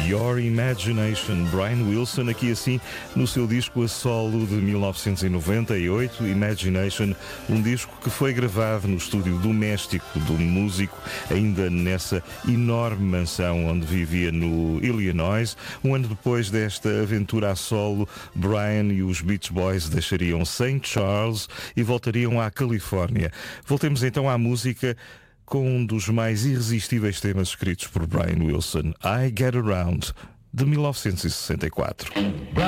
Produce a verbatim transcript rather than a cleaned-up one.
Your Imagination, Brian Wilson, aqui assim no seu disco a solo de mil novecentos e noventa e oito, Imagination, um disco que foi gravado no estúdio doméstico do músico, ainda nessa enorme mansão onde vivia no Illinois. Um ano depois desta aventura a solo, Brian e os Beach Boys deixariam Saint Charles e voltariam à Califórnia. Voltemos então à música com um dos mais irresistíveis temas escritos por Brian Wilson, I Get Around, de mil novecentos e sessenta e quatro.